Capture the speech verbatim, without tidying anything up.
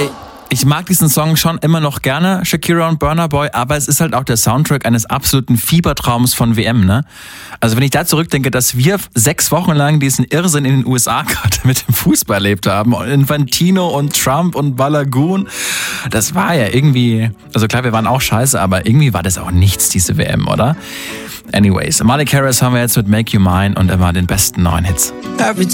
Ich mag diesen Song schon immer noch gerne, Shakira und Burna Boy, aber es ist halt auch der Soundtrack eines absoluten Fiebertraums von W M, ne? Also wenn ich da zurückdenke, dass wir sechs Wochen lang diesen Irrsinn in den U S A gerade mit dem Fußball erlebt haben, Infantino und Trump und Balagoon, das war ja irgendwie, also klar, wir waren auch scheiße, aber irgendwie war das auch nichts, diese W M, oder? Anyways, Miley Cyrus haben wir jetzt mit Make You Mine und immer den besten neuen Hits.